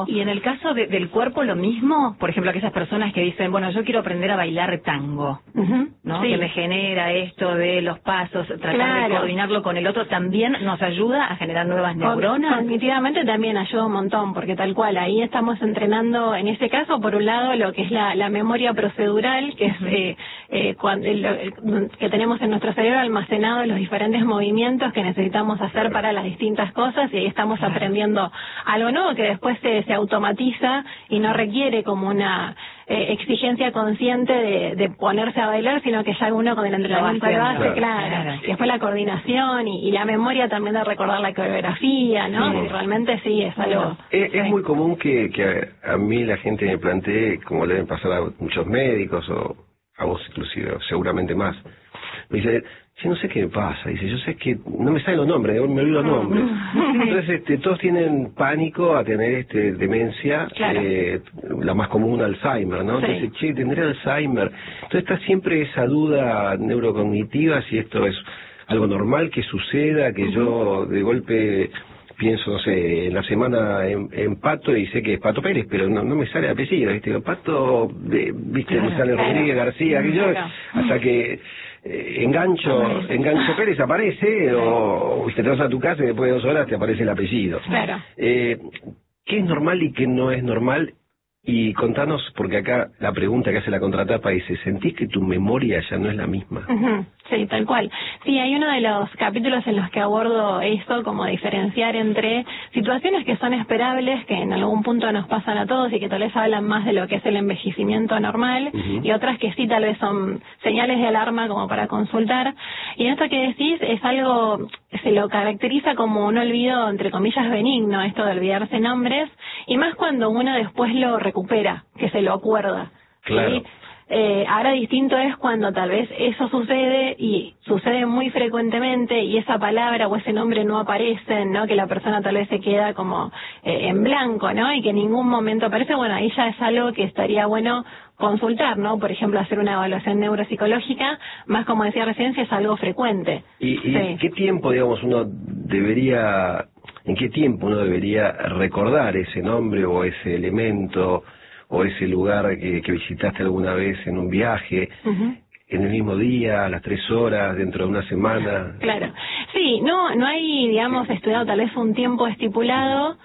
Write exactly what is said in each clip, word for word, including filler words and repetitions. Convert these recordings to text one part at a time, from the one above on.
tiempo. Y en el caso de, del cuerpo lo mismo, por ejemplo, aquellas personas que dicen, bueno, yo quiero aprender a bailar tango, uh-huh. ¿no? Sí. Que me genera esto de los pasos, tratar claro. de coordinarlo con el otro, también nos ayuda a generar nuevas neuronas. Cognitivamente también ayuda un montón, porque tal cual, ahí estamos entrenando, en ese caso, por un lado, lo que es la, la memoria procedural, que es uh-huh. eh, eh, cuando, el, que tenemos en nuestro cerebro almacenados los diferentes movimientos que necesitamos hacer para las distintas cosas, y ahí estamos claro. aprendiendo algo nuevo que después se, se automatiza y no requiere como una eh, exigencia consciente de, de ponerse a bailar, sino que ya uno con el entrenamiento lo hace, claro. claro. claro. Y después la coordinación y, y la memoria también de recordar la coreografía, ¿no? Sí. Y realmente sí, es algo... Es, sí. es muy común que, que a, a mí la gente me plantee, como le deben pasar a muchos médicos, o a vos inclusive, seguramente más, me dice... Sí, no sé qué me pasa, dice, yo sé que no me salen los nombres, me olvido los nombres. Entonces, este, todos tienen pánico a tener este demencia, claro. eh, la más común, Alzheimer, ¿no? Sí. Entonces, che, tendré Alzheimer. Entonces está siempre esa duda neurocognitiva, si esto es algo normal que suceda, que uh-huh. yo de golpe pienso, no sé, en la semana en, en Pato y sé que es Pato Pérez, pero no, no me sale el apellido, ¿viste? Pato, de, viste, claro, me sale claro. Rodríguez García, que yo, claro. hasta que eh, engancho, aparece. engancho Pérez aparece, o, o te vas a tu casa y después de dos horas te aparece el apellido. Claro. Eh, ¿Qué es normal y qué no es normal? Y contanos, porque acá la pregunta que hace la contratapa dice, ¿sentís que tu memoria ya no es la misma? Uh-huh. Sí, tal cual. Sí, hay uno de los capítulos en los que abordo esto, como diferenciar entre situaciones que son esperables, que en algún punto nos pasan a todos y que tal vez hablan más de lo que es el envejecimiento normal, uh-huh. y otras que sí tal vez son señales de alarma como para consultar. Y en esto que decís es algo, se lo caracteriza como un olvido, entre comillas, benigno, esto de olvidarse nombres, y más cuando uno después lo recupera, que se lo acuerda. Claro. ¿Sí? Eh, ahora distinto es cuando tal vez eso sucede y sucede muy frecuentemente y esa palabra o ese nombre no aparecen, ¿no? Que la persona tal vez se queda como eh, en blanco, ¿no? Y que en ningún momento aparece. Bueno, ahí ya es algo que estaría bueno consultar, ¿no? Por ejemplo, hacer una evaluación neuropsicológica, más como decía recién, si es algo frecuente. ¿Y, y sí. qué tiempo, digamos, uno debería, en qué tiempo uno debería recordar ese nombre o ese elemento o ese lugar que, que visitaste alguna vez en un viaje, uh-huh. en el mismo día, a las tres horas, dentro de una semana? Claro, sí, no, no hay, digamos, estudiado tal vez un tiempo estipulado,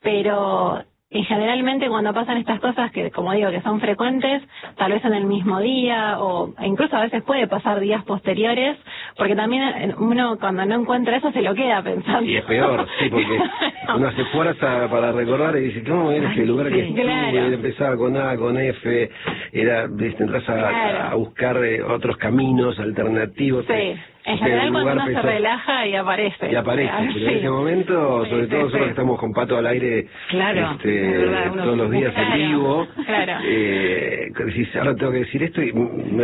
pero y generalmente cuando pasan estas cosas que, como digo, que son frecuentes, tal vez en el mismo día o incluso a veces puede pasar días posteriores, porque también uno cuando no encuentra eso se lo queda pensando. Y es peor, sí, porque uno se esfuerza para recordar y dice, ¿cómo era ese lugar que estuve? Claro. Empezaba con A, con F, era, entras a, claro. a buscar otros caminos alternativos. Sí. En general cuando uno se relaja y aparece. Y aparece, pero sí. en ese momento, sobre sí, todo sí, nosotros sí. que estamos con Pato al aire claro, este, verdad, todos los días claro, en vivo, claro. eh, decís, ahora tengo que decir esto y,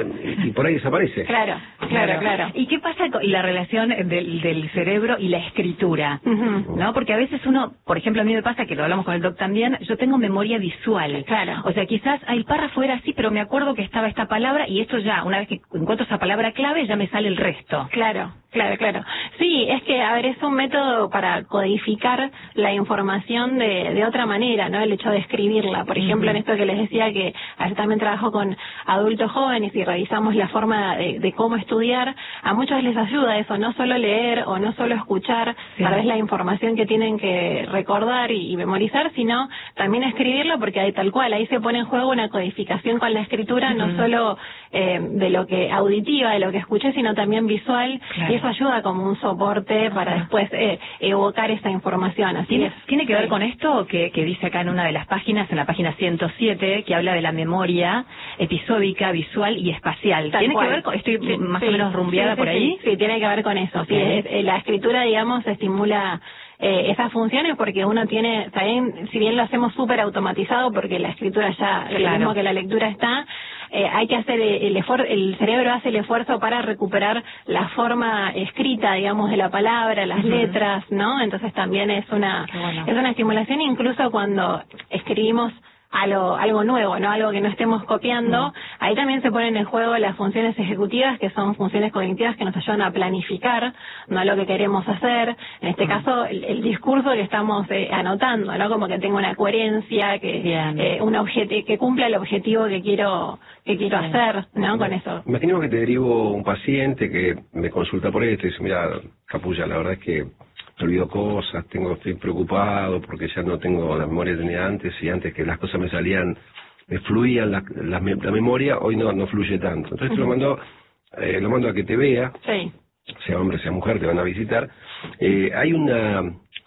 y por ahí desaparece. Claro, claro, claro. ¿Y qué pasa con la relación del, del cerebro y la escritura? Uh-huh. ¿No? Porque a veces uno, por ejemplo, a mí me pasa, que lo hablamos con el doc también, yo tengo memoria visual. Claro. O sea, quizás el párrafo era así, pero me acuerdo que estaba esta palabra y esto ya, una vez que encuentro esa palabra clave, ya me sale el resto. Claro. Claro, claro. Sí, es que, a ver, es un método para codificar la información de, de otra manera, ¿no? El hecho de escribirla. Por ejemplo, uh-huh. en esto que les decía que a veces también trabajo con adultos jóvenes y revisamos la forma de, de cómo estudiar, a muchos les ayuda eso, no solo leer o no solo escuchar sí. tal vez la información que tienen que recordar y, y memorizar, sino también escribirla, porque hay tal cual, ahí se pone en juego una codificación con la escritura, uh-huh. no solo eh, de lo que auditiva, de lo que escuché, sino también visual, claro. y eso ayuda como un soporte para después eh, evocar esa información. Así ¿Tiene, es. ¿Tiene que sí. ver con esto que, que dice acá en una de las páginas, en la página ciento siete, que habla de la memoria episódica, visual y espacial? Tal ¿Tiene cual. que ver con, estoy sí, más sí, o menos rumbeada sí, sí, por ahí? Sí, sí, tiene que ver con eso. Okay. Sí, es, es, la escritura, digamos, estimula eh, esas funciones porque uno tiene, también, si bien lo hacemos súper automatizado porque la escritura ya, claro. lo mismo que la lectura está, eh, hay que hacer el esfuerzo, el cerebro hace el esfuerzo para recuperar la forma escrita, digamos, de la palabra, las uh-huh. letras, ¿no? Entonces también es una, bueno. es una estimulación, incluso cuando escribimos algo, algo nuevo, ¿no? Algo que no estemos copiando. Ahí también se ponen en juego las funciones ejecutivas, que son funciones cognitivas que nos ayudan a planificar, ¿no? Lo que queremos hacer. En este caso, el, el discurso que estamos eh, anotando, ¿no? Como que tenga una coherencia, que eh, un objeti- que cumpla el objetivo que quiero que quiero Bien. hacer, ¿no? Con eso. Imaginemos que te derivo un paciente que me consulta por esto y dice, mira, Capulla, la verdad es que me olvido cosas, tengo estoy preocupado porque ya no tengo la memoria que tenía antes, y antes que las cosas me salían, me fluían la, la, la memoria, hoy no no fluye tanto. Entonces uh-huh. te lo mando, eh, lo mando a que te vea, sí. sea hombre, sea mujer, te van a visitar. Eh, hay una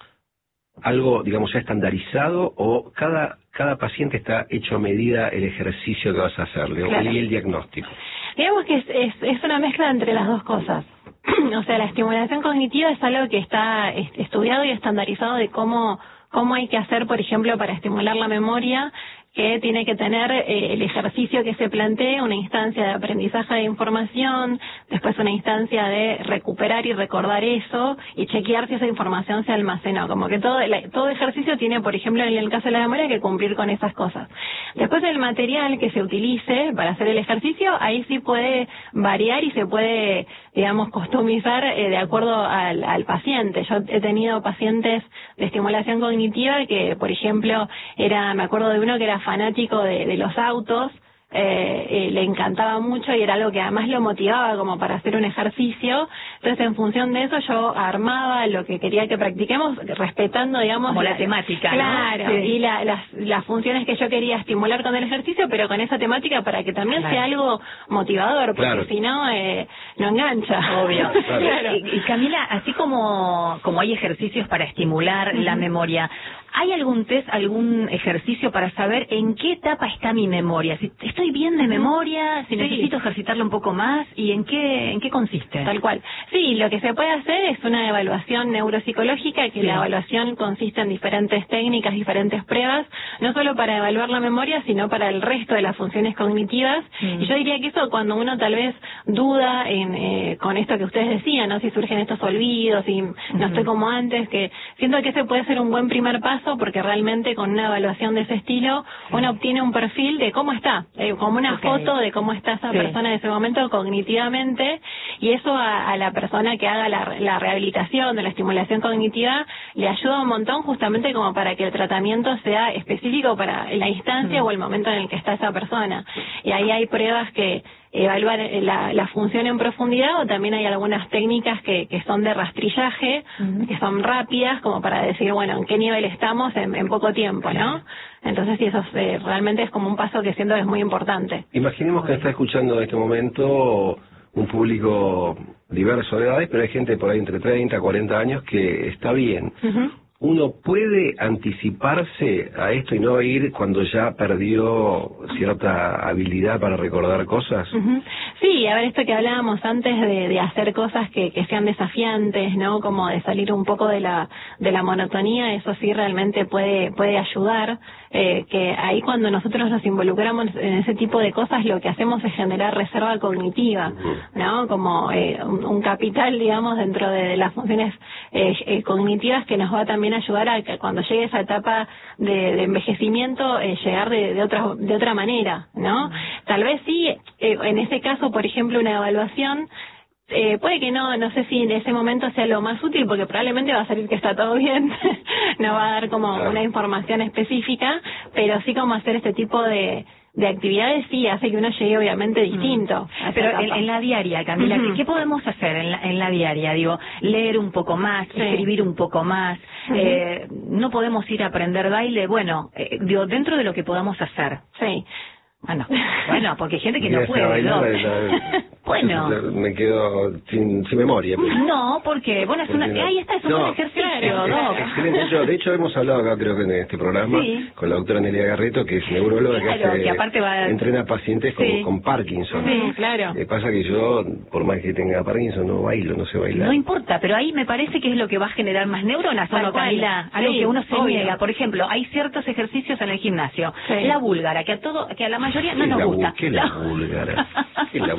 algo, digamos, ya estandarizado, o cada cada paciente está hecho a medida el ejercicio que vas a hacerle, claro. y el diagnóstico. Digamos que es, es, es una mezcla entre las dos cosas. O sea, la estimulación cognitiva es algo que está estudiado y estandarizado de cómo cómo hay que hacer, por ejemplo, para estimular la memoria, que tiene que tener eh, el ejercicio que se plantee, una instancia de aprendizaje de información, después una instancia de recuperar y recordar eso, y chequear si esa información se almacenó. Como que todo, la, todo ejercicio tiene, por ejemplo, en el caso de la memoria, que cumplir con esas cosas. Después el material que se utilice para hacer el ejercicio, ahí sí puede variar y se puede, digamos, customizar eh, de acuerdo al, al paciente. Yo he tenido pacientes de estimulación cognitiva que, por ejemplo, era, me acuerdo de uno que era fanático de, de los autos, eh, eh, le encantaba mucho y era algo que además lo motivaba como para hacer un ejercicio. Entonces, en función de eso, yo armaba lo que quería que practiquemos, respetando, digamos, como la, la temática, claro, ¿no? Sí. y la, las, las funciones que yo quería estimular con el ejercicio, pero con esa temática para que también claro. sea algo motivador, porque claro. si no, eh, no engancha. Obvio. Claro. Claro. Y, y Camila, así como, como hay ejercicios para estimular uh-huh. la memoria, ¿hay algún test, algún ejercicio para saber en qué etapa está mi memoria? Si estoy bien de memoria, si sí. necesito ejercitarlo un poco más, ¿y en qué en qué consiste? Tal cual. Sí, lo que se puede hacer es una evaluación neuropsicológica, que sí. la evaluación consiste en diferentes técnicas, diferentes pruebas, no solo para evaluar la memoria, sino para el resto de las funciones cognitivas. Mm. Y yo diría que eso, cuando uno tal vez duda en eh, con esto que ustedes decían, ¿no? Si surgen estos olvidos, y no uh-huh. estoy como antes, que siento que ese puede ser un buen primer paso, porque realmente con una evaluación de ese estilo uno obtiene un perfil de cómo está, eh, como una okay. foto de cómo está esa sí. persona en ese momento cognitivamente, y eso a, a la persona que haga la, la rehabilitación de la estimulación cognitiva le ayuda un montón, justamente como para que el tratamiento sea específico para la instancia mm. o el momento en el que está esa persona. Y ahí hay pruebas que evaluar la, la función en profundidad, o también hay algunas técnicas que, que son de rastrillaje, uh-huh. que son rápidas, como para decir, bueno, en qué nivel estamos en, en poco tiempo, ¿no? Entonces, sí, eso es, eh, realmente es como un paso que siento que es muy importante. Imaginemos que está escuchando en este momento un público diverso de edades, pero hay gente por ahí entre treinta, cuarenta años que está bien. Uh-huh. ¿Uno puede anticiparse a esto y no ir cuando ya perdió cierta habilidad para recordar cosas? Uh-huh. Sí, a ver, esto que hablábamos antes de, de hacer cosas que, que sean desafiantes, ¿no? Como de salir un poco de la de la monotonía, eso sí realmente puede puede ayudar. Eh, que ahí cuando nosotros nos involucramos en ese tipo de cosas, lo que hacemos es generar reserva cognitiva, ¿no? Como eh, un, un capital, digamos, dentro de las funciones eh, eh, cognitivas, que nos va también a ayudar a que cuando llegue esa etapa de, de envejecimiento, eh, llegar de, de otra de otra manera, ¿no? Tal vez sí, eh, en ese caso, por ejemplo, una evaluación, Eh, puede que no, no sé si en ese momento sea lo más útil, porque probablemente va a salir que está todo bien, no va a dar como claro. una información específica, pero sí como hacer este tipo de, de actividades sí hace que uno llegue obviamente distinto. Mm. Pero en, en la diaria, Camila, uh-huh. ¿qué, ¿qué podemos hacer en la, en la diaria? Digo, leer un poco más, sí. escribir un poco más, uh-huh. eh, no podemos ir a aprender baile, bueno, eh, digo, dentro de lo que podamos hacer. Sí. Bueno, bueno, porque hay gente que no puede, bailar, ¿no? La, bueno. Me quedo sin, sin memoria. Pues. No, porque, bueno, es una, no. ahí está, es un no, buen ejercicio, ¿no? Excelente. Yo, de hecho, hemos hablado acá, creo que en este programa, sí. con la doctora Nelia Garreto, que es neuróloga, claro, que, hace, que aparte va... entrena pacientes con, sí. con Parkinson. Sí, claro. Lo que pasa que yo, por más que tenga Parkinson, no bailo, no sé bailar. No importa, pero ahí me parece que es lo que va a generar más neuronas, ¿no, Camila? Algo sí, que uno se obvio. niega. Por ejemplo, hay ciertos ejercicios en el gimnasio. Sí. La búlgara, que a todo, que a la mayoría no nos la, gusta. ¿Qué es la búlgara? ¿Qué es la búlgara?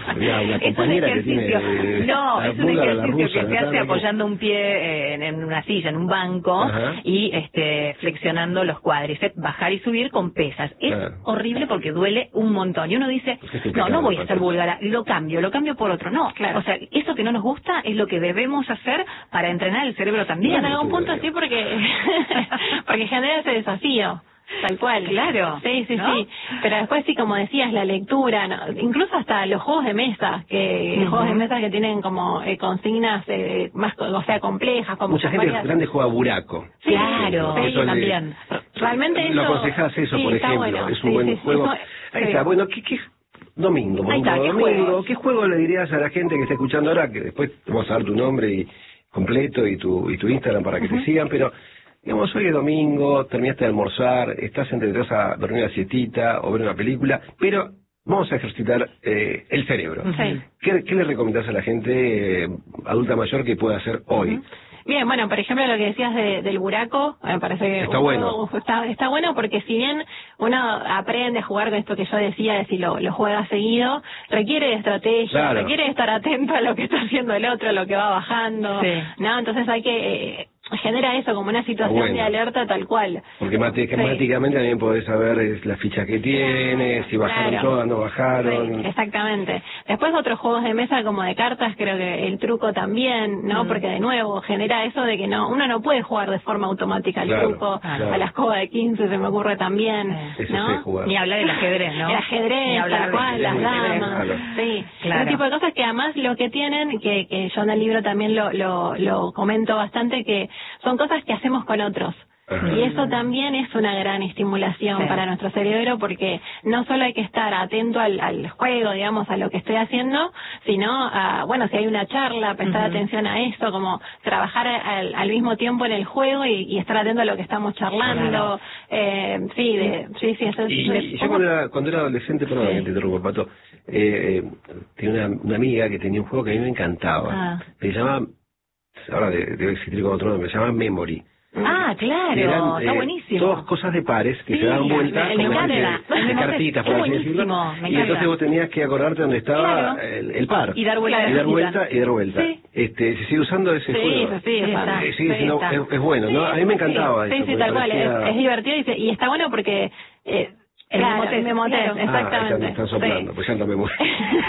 Mira, una Es un compañera que ejercicio, tiene, eh, no, la es un búlgara, la ejercicio rusa, que se la hace tal, apoyando un pie eh, en, en una silla, en un banco, Ajá. y este flexionando los cuádriceps, bajar y subir con pesas. Es Claro. horrible porque duele un montón. Y uno dice, Porque es un no, pecado, no voy a ser aparte. búlgara, lo cambio, lo cambio por otro. No, Claro. o sea, eso que no nos gusta es lo que debemos hacer para entrenar el cerebro también. Y en algún punto estoy de sí, porque porque genera ese desafío. Tal cual. Claro. Sí, sí, ¿no? sí. Pero después sí, como decías, la lectura, ¿no? Incluso hasta los juegos de mesa, que Ujú. juegos de mesa que tienen como eh, consignas eh, más, o sea, complejas, como Mucha con gente varias- grande juega buraco. Sí, Claro, sí, Eso le- también. Realmente Lo eso- aconsejás eso, sí, por está ejemplo. bueno. Es un Sí, buen sí, sí, juego. eso- Ahí sí. está. Bueno, ¿qué, qué domingo? Por Ahí está, ejemplo, ¿qué domingo. juegos? ¿Qué juego le dirías a la gente que está escuchando ahora? Que después te vamos a dar tu nombre y completo y tu y tu Instagram para que te sigan, pero digamos, hoy es domingo, terminaste de almorzar, estás entre te vas a dormir una siestita o ver una película, pero vamos a ejercitar eh, el cerebro. Sí. ¿Qué, ¿Qué le recomendás a la gente eh, adulta mayor que pueda hacer hoy? Bien, bueno, por ejemplo, lo que decías de, del buraco, me parece que Está un bueno. juego- está, está bueno porque si bien uno aprende a jugar con esto que yo decía, de si lo, lo juega seguido, requiere de estrategia, Claro. requiere de estar atento a lo que está haciendo el otro, a lo que va bajando, Sí. ¿no? Entonces hay que... Eh, genera eso como una situación Bueno. de alerta tal cual. Porque matemáticamente también podés saber es, la ficha que tienes, si bajaron Claro. todas, no bajaron. Sí, exactamente. Después otros juegos de mesa como de cartas, creo que el truco también, ¿no? Mm. Porque de nuevo genera eso de que no uno no puede jugar de forma automática el Claro, truco, claro. a la escoba de quince se me ocurre también, Sí. Eso ¿no? sé jugar. Ni hablar del ajedrez, ¿no? El ajedrez, Ni hablar tal del cual, las ajedrez. damas, Claro. sí, Claro. ese tipo de cosas que además lo que tienen, que, que yo en el libro también lo, lo, lo comento bastante, que son cosas que hacemos con otros. Ajá. Y eso también es una gran estimulación Sí. para nuestro cerebro porque no solo hay que estar atento al, al juego, digamos, a lo que estoy haciendo, sino a, bueno, si hay una charla, prestar Ujú. atención a eso, como trabajar al, al mismo tiempo en el juego y, y estar atento a lo que estamos charlando. Claro. Eh, sí, de, sí, sí, eso es- Y, y yo cuando era, cuando era adolescente, perdón Sí. que te interrumpa, Pato, eh, eh, tenía una, una amiga que tenía un juego que a mí me encantaba. Ah. Se llama, ahora de- debe existir con otro nombre, se llama Memory. Ah, claro, Y eran, está eh, buenísimo. Todas cosas de pares que Sí, se daban vuelta me- me como encanta. de, de Me cartitas, qué por así decirlo. buenísimo, me Y encanta. entonces vos tenías que acordarte dónde estaba Claro. el, el par. Y dar vuelta a la y dar cajita. vuelta y dar vuelta. Sí. Este, se sigue usando ese Sí, juego. sí, sí, está. Eh, sigue Sí, siendo, está. es, es bueno, ¿no? A mí me encantaba Sí, eso. sí, porque tal cual, parecía- es, es divertido y, se- y está bueno porque... Eh, El claro, memotest, el memotest, claro. Ah, exactamente. están, están soplando, Sí. pues ya no me muero.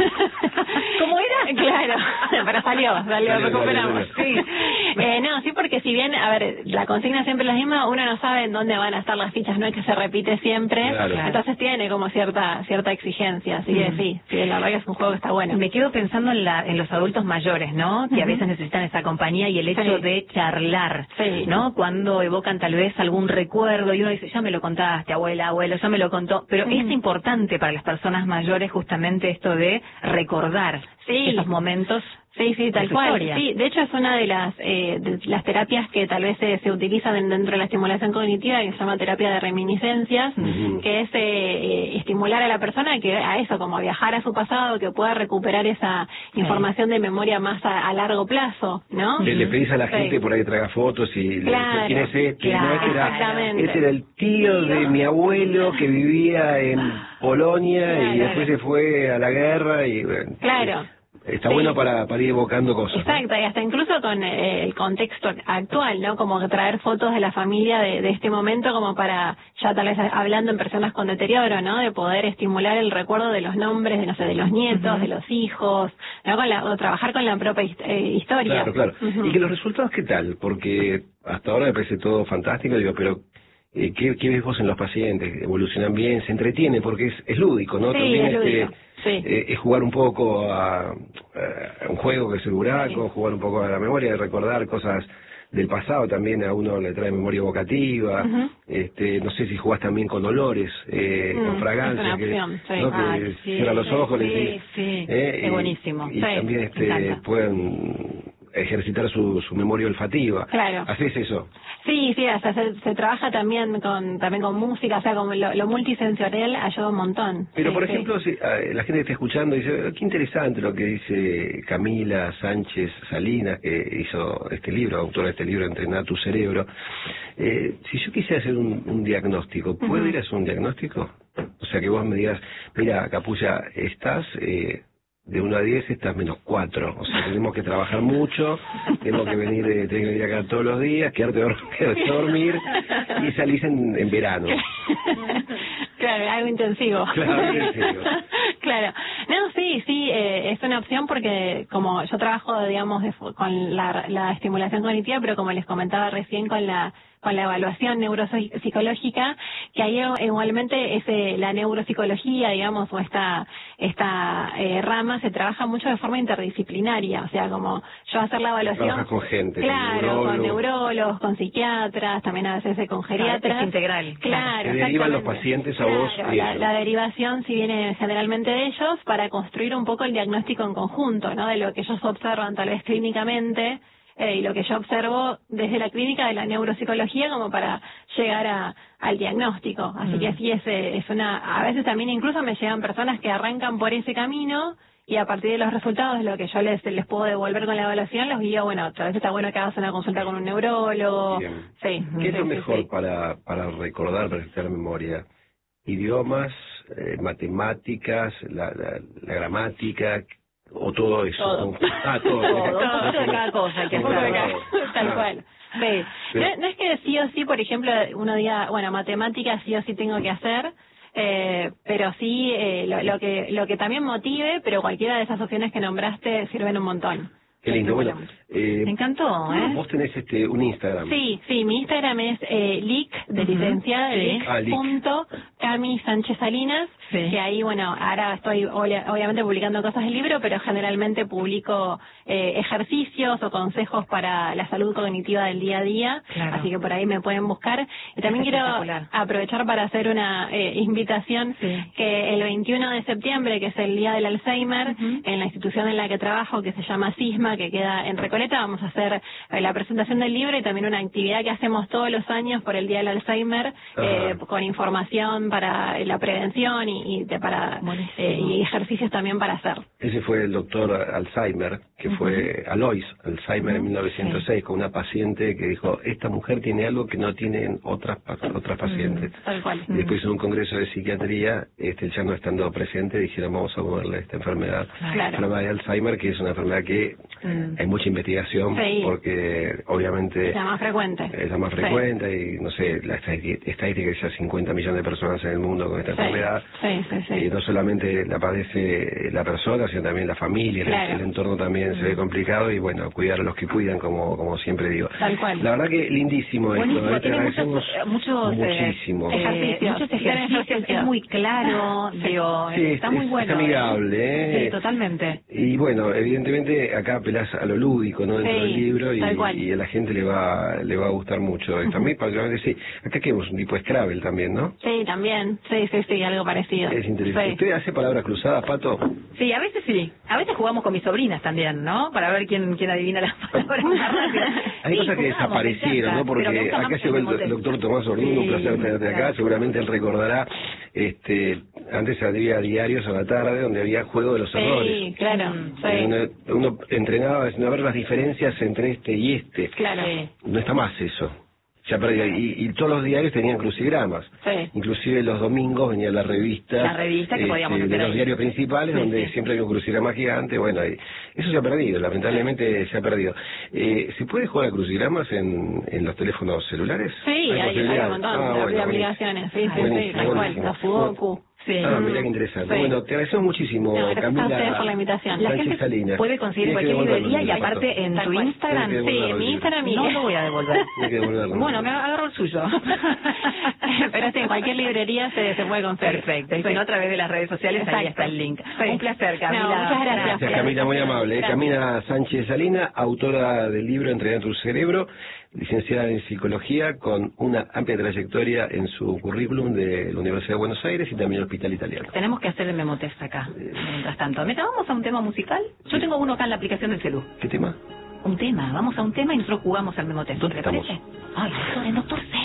¿Cómo era? Claro, pero salió, salió, Salió, recuperamos. salió, Sí. Eh, no, sí, porque si bien, a ver, la consigna siempre es la misma, uno no sabe en dónde van a estar las fichas, no es que se repite siempre, Claro. entonces tiene como cierta cierta exigencia, así que Mm. sí, sí, la verdad que es un juego que está bueno. Me quedo pensando en, la, en los adultos mayores, ¿no? Que a Ujú. veces necesitan esa compañía y el hecho Sí. de charlar, Sí. ¿no? Cuando evocan tal vez algún recuerdo y uno dice, ya me lo contaste, abuela, abuelo, ya me lo contó. Pero Ujú. es importante para las personas mayores justamente esto de recordar Sí. esos momentos. Sí, sí, tal de su cual. historia. Sí, de hecho es una de las eh, de las terapias que tal vez se, se utilizan en- dentro de la estimulación cognitiva, que se llama terapia de reminiscencias, Ujú. que es eh, eh, estimular a la persona que a eso, como a viajar a su pasado, que pueda recuperar esa Sí. información de memoria más a, a largo plazo, ¿no? Le, le pedís a la Sí. gente por ahí que traiga fotos y le Claro, dices, ¿quién es este? claro, No, este era, exactamente. este era el tío de mi abuelo que vivía en Polonia y Claro. después se fue a la guerra y bueno, Claro. está Sí. bueno para, para ir evocando cosas. ¿no? Exacto, y hasta incluso con eh, el contexto actual, ¿no? Como que traer fotos de la familia de, de este momento como para, ya tal vez hablando en personas con deterioro, ¿no? De poder estimular el recuerdo de los nombres, de no sé, de los nietos, Ujú. de los hijos, ¿no? Con la, o trabajar con la propia hist- eh, historia. Claro, claro. Ujú. Y que los resultados, ¿qué tal? Porque hasta ahora me parece todo fantástico, digo, pero eh, ¿qué, ¿qué ves vos en los pacientes? ¿Evolucionan bien? ¿Se entretienen? Porque es, es lúdico, ¿no? Sí, También es este, lúdico, sí. eh, es jugar un poco a, a un juego que es el buraco, jugar un poco a la memoria, recordar cosas del pasado también a uno le trae memoria evocativa. Ujú. Este, no sé si jugás también con olores, eh, Mm, con fragancias, es una que, opción, sí. ¿no? que Ay, sí, cierran los sí, ojos, le sí, decís, sí. eh, Es y- buenísimo. Y Sí, también me este, encanta. pueden ejercitar su, su memoria olfativa. Claro. ¿Hacés eso? Sí, sí, o sea, se, se trabaja también con también con música, o sea, como lo, lo multisensorial ayuda un montón. Pero, Sí, por sí. ejemplo, si, eh, la gente que está escuchando dice, qué interesante lo que dice Camila Sánchez Salinas, que hizo este libro, autora de este libro, Entrenar tu cerebro. Eh, si yo quisiera hacer un, un diagnóstico, ¿puedo Ujú. ir a hacer un diagnóstico? O sea, que vos me digas, mira, Capulla, estás... Eh, de uno a diez estás menos cuatro. O sea, tenemos que trabajar mucho, tenemos que venir, eh, tenés que venir acá todos los días, quedarte a dormir y salís en, en verano. Claro, algo intensivo. Claro, intensivo. Claro. No, sí, sí, eh, es una opción porque como yo trabajo, digamos, de, con la, la estimulación cognitiva, pero como les comentaba recién con la con la evaluación neuropsicológica, que ahí igualmente ese, la neuropsicología, digamos, o esta esta eh, rama se trabaja mucho de forma interdisciplinaria, o sea, como yo hacer la evaluación... Trabajas con gente, claro, con con neurólogos, con psiquiatras, también a veces con geriatras. Es integral. Claro, te derivan los pacientes a vos. Claro, Y la, eso. la derivación sí viene generalmente de ellos para construir un poco el diagnóstico en conjunto, ¿no? De lo que ellos observan tal vez clínicamente, Eh, y lo que yo observo desde la clínica de la neuropsicología como para llegar a, al diagnóstico. Así mm. que sí, es, es una... A veces también incluso me llegan personas que arrancan por ese camino y a partir de los resultados de lo que yo les les puedo devolver con la evaluación, los guío, bueno, tal vez está bueno que hagas una consulta con un neurólogo. Bien. Sí. ¿Qué sí, es lo sí, mejor sí. para para recordar, para ejercitar la memoria? ¿Idiomas, eh, matemáticas, la, la, la gramática... o todo eso? Todo. ¿no? Ah, todo. Todo, todo de cada cosa hay que Todo de saber. cada cosa. Tal Ah. cual. Sí. Pero- No, no es que sí o sí, por ejemplo, uno diga, bueno, matemáticas sí o sí tengo que hacer, eh, pero sí eh, lo, lo que lo que también motive, pero cualquiera de esas opciones que nombraste sirven un montón. Qué lindo. Bueno, eh, Me encantó, ¿eh? vos tenés este un Instagram. Sí, sí, mi Instagram es eh, lic, de Ujú. licenciada, Sí. lic, Ah, Lic. punto, Cami Sánchez Salinas, Sí. que ahí, bueno, ahora estoy obvia- obviamente publicando cosas del libro, pero generalmente publico eh, ejercicios o consejos para la salud cognitiva del día a día, Claro. así que por ahí me pueden buscar. Y también Es quiero espectacular. aprovechar para hacer una eh, invitación, Sí. que el veintiuno de septiembre, que es el Día del Alzheimer, Ujú. en la institución en la que trabajo, que se llama SISMA, que queda en Recoleta, vamos a hacer eh, la presentación del libro y también una actividad que hacemos todos los años por el Día del Alzheimer, eh, Ajá. con información para la prevención y, y de- para Buenísimo. eh, y ejercicios también para hacer. Ese fue el doctor Alzheimer, que fue Alois Alzheimer en Ujú. mil novecientos seis, con una paciente que dijo, esta mujer tiene algo que no tienen otras pa- otras pacientes. Tal cual. Y después en un congreso de psiquiatría, este, ya no estando presente, dijeron, vamos a moverle esta enfermedad, Claro. la enfermedad de Alzheimer, que es una enfermedad que Mm. hay mucha investigación, Sí. porque obviamente Es la más frecuente. es la más Sí. frecuente y no sé, la estadística estadística es ya cincuenta millones de personas en el mundo con esta Sí. enfermedad. Sí, sí, sí. Y no solamente la padece la persona, sino también la familia, el- Claro. el, entorno también se ve complicado y bueno, cuidar a los que cuidan, como como siempre digo. Tal cual. La verdad que lindísimo esto, Buenísimo, ¿eh? Te tiene muchos, agradecemos muchos, eh, muchísimo. eh, Ejercicios. muchos ejercicios, Ejercicios. es muy claro, digo, Sí, está es- muy es bueno. amigable, ¿eh? Sí, totalmente. Y bueno, evidentemente acá apelás a lo lúdico, ¿no? Dentro Sí, del libro y, tal cual. y a la gente le va le va a gustar mucho. Esto a mí particularmente sí. Acá queremos un tipo de Scrabble también, ¿no? Sí, también. Sí, sí, sí, algo parecido. Es interesante. Sí. ¿Usted hace palabras cruzadas, Pato? Sí, a veces sí. A veces jugamos con mis sobrinas también, ¿no? Para ver quién quién adivina las palabras más rápido. Hay Sí, cosas que jugamos, desaparecieron, me ¿no? encanta, pero me Porque gusta más acá el llegó el, memote. el doctor Tomás Orduno, Sí, un placer tenerte acá. claro. Seguramente él recordará, este, antes había diarios a la tarde donde había juego de los errores. Sí, claro. Mm, Sí. Y Uno, uno entrenaba a ver las diferencias entre este y este. Claro. No está más eso. Ya perdió. Y, y todos los diarios tenían crucigramas. Sí. Inclusive los domingos venía la revista, La revista que podíamos de hacer los ahí. diarios principales, Sí, donde sí. siempre había un crucigrama gigante. Bueno, y eso se ha perdido, lamentablemente se ha perdido. Eh, ¿Se puede jugar a crucigramas en, en los teléfonos celulares? Sí, hay, hay posibilidades? un montón Ah, de, bueno, de aplicaciones. Sí, sí, sí, buenísimo, tal cual. buenísimo. La Fugoku. Sí. Ah, mira qué interesante. Sí. Bueno, te agradecemos muchísimo, No, gracias a Camila. ustedes por la invitación. La Sánchez gente Salinas. puede conseguir Tienes que cualquier devolverlo, librería y Pato. aparte en Tal tu cual. Instagram. Tienes que Sí, devolverlo, en mi el Instagram y No lo voy a devolver. Tienes que devolverlo. Bueno, me agarro el suyo. Pero sí, en cualquier librería se, se puede conseguir. Perfecto. Y Sí. si no, a través de las redes sociales, ahí Exacto. está el link. Sí. Un placer, Camila. No, muchas gracias. Gracias, Camila, muy amable. ¿eh? Gracias. Camila Sánchez Salina, autora del libro Entrenar tu cerebro, licenciada en psicología, con una amplia trayectoria en su currículum de la Universidad de Buenos Aires y también el Hospital Italiano. Tenemos que hacer el memotest acá, mientras tanto. ¿Me vamos a un tema musical? Yo tengo uno acá en la aplicación del celu. ¿Qué tema? Un tema, vamos a un tema y nosotros jugamos al memotest. ¿Dónde ¿Le estamos? parece? Ay, doctor, en doctor C.